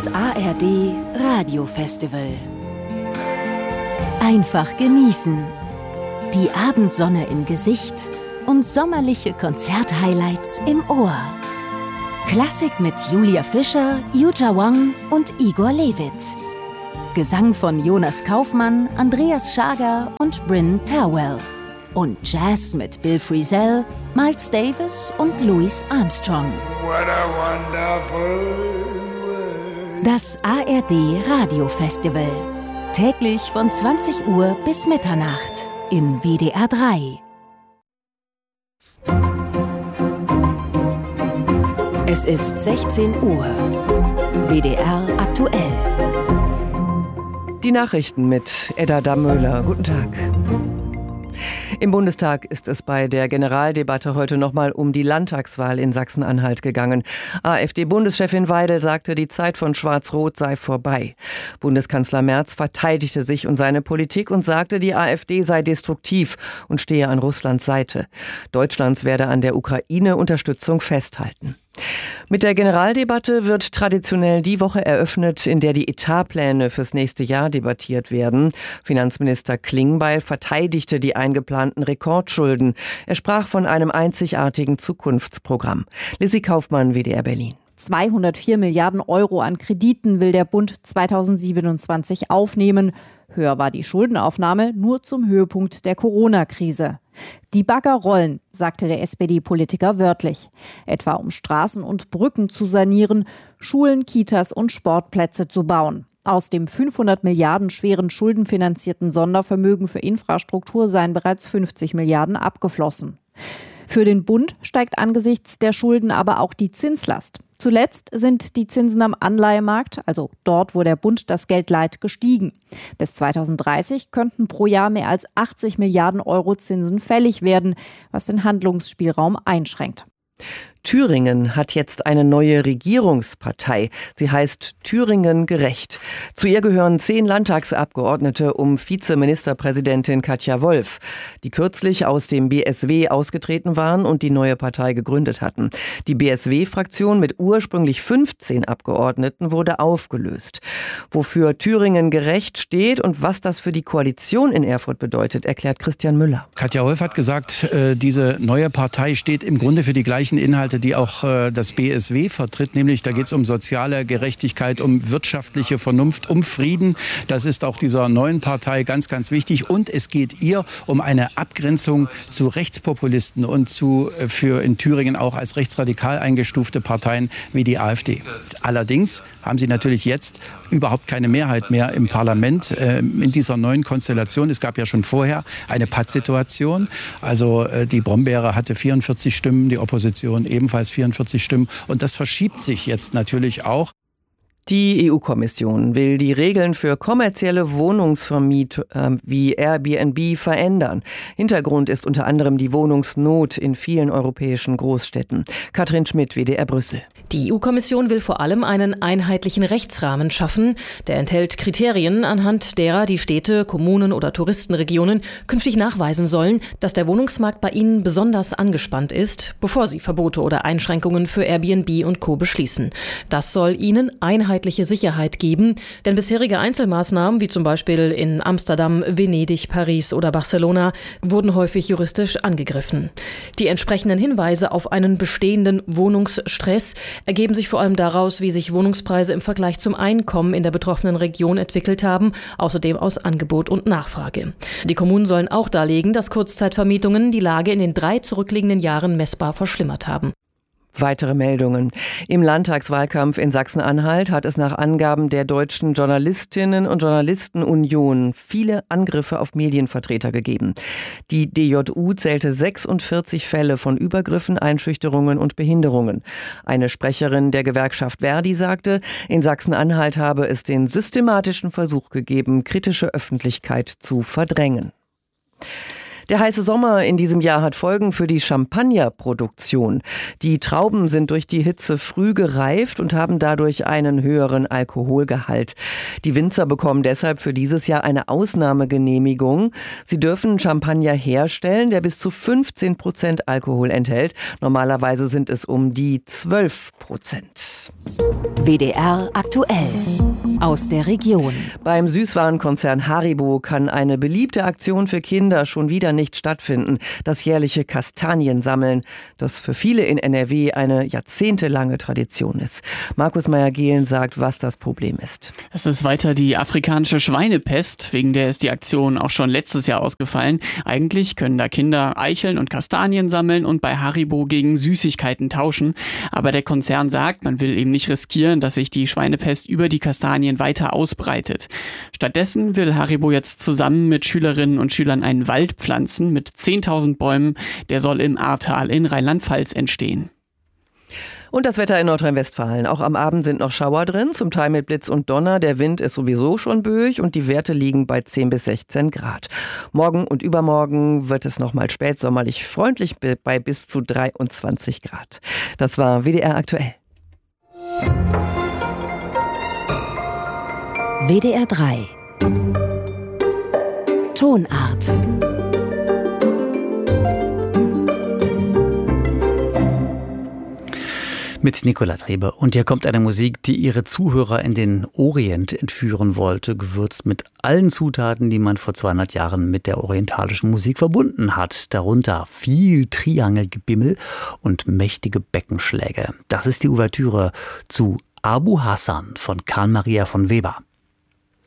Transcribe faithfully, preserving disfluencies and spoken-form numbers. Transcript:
Das A R D Radiofestival. Einfach genießen. Die Abendsonne im Gesicht und sommerliche Konzerthighlights im Ohr. Klassik mit Julia Fischer, Yuja Wang und Igor Levit. Gesang von Jonas Kaufmann, Andreas Schager und Bryn Terwell. Und Jazz mit Bill Frisell, Miles Davis und Louis Armstrong. What a wonderful world. Das A R D Radiofestival. Täglich von zwanzig Uhr bis Mitternacht in W D R drei. Es ist sechzehn Uhr. W D R aktuell. Die Nachrichten mit Edda Dammöhler. Guten Tag. Im Bundestag ist es bei der Generaldebatte heute nochmal um die Landtagswahl in Sachsen-Anhalt gegangen. AfD-Bundeschefin Weidel sagte, die Zeit von Schwarz-Rot sei vorbei. Bundeskanzler Merz verteidigte sich und seine Politik und sagte, die AfD sei destruktiv und stehe an Russlands Seite. Deutschlands werde an der Ukraine-Unterstützung festhalten. Mit der Generaldebatte wird traditionell die Woche eröffnet, in der die Etatpläne fürs nächste Jahr debattiert werden. Finanzminister Klingbeil verteidigte die eingeplanten Rekordschulden. Er sprach von einem einzigartigen Zukunftsprogramm. Lissy Kaufmann, W D R Berlin. zweihundertvier Milliarden Euro an Krediten will der Bund zweitausendsiebenundzwanzig aufnehmen. Höher war die Schuldenaufnahme nur zum Höhepunkt der Corona-Krise. Die Bagger rollen, sagte der S P D-Politiker wörtlich. Etwa um Straßen und Brücken zu sanieren, Schulen, Kitas und Sportplätze zu bauen. Aus dem fünfhundert Milliarden schweren schuldenfinanzierten Sondervermögen für Infrastruktur seien bereits fünfzig Milliarden abgeflossen. Für den Bund steigt angesichts der Schulden aber auch die Zinslast. Zuletzt sind die Zinsen am Anleihemarkt, also dort, wo der Bund das Geld leiht, gestiegen. Bis zweitausenddreißig könnten pro Jahr mehr als achtzig Milliarden Euro Zinsen fällig werden, was den Handlungsspielraum einschränkt. Thüringen hat jetzt eine neue Regierungspartei. Sie heißt Thüringen gerecht. Zu ihr gehören zehn Landtagsabgeordnete um Vizeministerpräsidentin Katja Wolf, die kürzlich aus dem B S W ausgetreten waren und die neue Partei gegründet hatten. Die B S W-Fraktion mit ursprünglich fünfzehn Abgeordneten wurde aufgelöst. Wofür Thüringen gerecht steht und was das für die Koalition in Erfurt bedeutet, erklärt Christian Müller. Katja Wolf hat gesagt, diese neue Partei steht im Grunde für die gleichen Inhalte, die auch äh, das B S W vertritt, nämlich da geht es um soziale Gerechtigkeit, um wirtschaftliche Vernunft, um Frieden. Das ist auch dieser neuen Partei ganz, ganz wichtig. Und es geht ihr um eine Abgrenzung zu Rechtspopulisten und zu äh, für in Thüringen auch als rechtsradikal eingestufte Parteien wie die AfD. Allerdings haben sie natürlich jetzt überhaupt keine Mehrheit mehr im Parlament äh, in dieser neuen Konstellation. Es gab ja schon vorher eine Pattsituation. Also äh, die Brombeere hatte vierundvierzig Stimmen, die Opposition ebenfalls vierundvierzig Stimmen. Und das verschiebt sich jetzt natürlich auch. Die E U-Kommission will die Regeln für kommerzielle Wohnungsvermietung äh, wie Airbnb verändern. Hintergrund ist unter anderem die Wohnungsnot in vielen europäischen Großstädten. Katrin Schmidt, W D R Brüssel. Die E U-Kommission will vor allem einen einheitlichen Rechtsrahmen schaffen. Der enthält Kriterien, anhand derer die Städte, Kommunen oder Touristenregionen künftig nachweisen sollen, dass der Wohnungsmarkt bei ihnen besonders angespannt ist, bevor sie Verbote oder Einschränkungen für Airbnb und Co. beschließen. Das soll ihnen einheitliche Sicherheit geben, denn bisherige Einzelmaßnahmen, wie zum Beispiel in Amsterdam, Venedig, Paris oder Barcelona, wurden häufig juristisch angegriffen. Die entsprechenden Hinweise auf einen bestehenden Wohnungsstress ergeben sich vor allem daraus, wie sich Wohnungspreise im Vergleich zum Einkommen in der betroffenen Region entwickelt haben, außerdem aus Angebot und Nachfrage. Die Kommunen sollen auch darlegen, dass Kurzzeitvermietungen die Lage in den drei zurückliegenden Jahren messbar verschlimmert haben. Weitere Meldungen. Im Landtagswahlkampf in Sachsen-Anhalt hat es nach Angaben der Deutschen Journalistinnen und Journalistenunion viele Angriffe auf Medienvertreter gegeben. Die D J U zählte sechsundvierzig Fälle von Übergriffen, Einschüchterungen und Behinderungen. Eine Sprecherin der Gewerkschaft Verdi sagte, in Sachsen-Anhalt habe es den systematischen Versuch gegeben, kritische Öffentlichkeit zu verdrängen. Der heiße Sommer in diesem Jahr hat Folgen für die Champagnerproduktion. Die Trauben sind durch die Hitze früh gereift und haben dadurch einen höheren Alkoholgehalt. Die Winzer bekommen deshalb für dieses Jahr eine Ausnahmegenehmigung. Sie dürfen Champagner herstellen, der bis zu fünfzehn Prozent Alkohol enthält. Normalerweise sind es um die zwölf Prozent. W D R aktuell aus der Region. Beim Süßwarenkonzern Haribo kann eine beliebte Aktion für Kinder schon wieder nicht stattfinden. Das jährliche Kastaniensammeln, das für viele in N R W eine jahrzehntelange Tradition ist. Markus Meyer-Gehlen sagt, was das Problem ist. Es ist weiter die afrikanische Schweinepest, wegen der ist die Aktion auch schon letztes Jahr ausgefallen. Eigentlich können da Kinder Eicheln und Kastanien sammeln und bei Haribo gegen Süßigkeiten tauschen. Aber der Konzern sagt, man will eben nicht riskieren, dass sich die Schweinepest über die Kastanien weiter ausbreitet. Stattdessen will Haribo jetzt zusammen mit Schülerinnen und Schülern einen Wald pflanzen mit zehntausend Bäumen. Der soll im Ahrtal in Rheinland-Pfalz entstehen. Und das Wetter in Nordrhein-Westfalen. Auch am Abend sind noch Schauer drin, zum Teil mit Blitz und Donner. Der Wind ist sowieso schon böig und die Werte liegen bei zehn bis sechzehn Grad. Morgen und übermorgen wird es nochmal spätsommerlich freundlich bei bis zu dreiundzwanzig Grad. Das war W D R aktuell. W D R drei Tonart. Mit Nicola Trebe. Und hier kommt eine Musik, die ihre Zuhörer in den Orient entführen wollte, gewürzt mit allen Zutaten, die man vor zweihundert Jahren mit der orientalischen Musik verbunden hat. Darunter viel Triangelgebimmel und mächtige Beckenschläge. Das ist die Ouvertüre zu Abu Hassan von Karl Maria von Weber.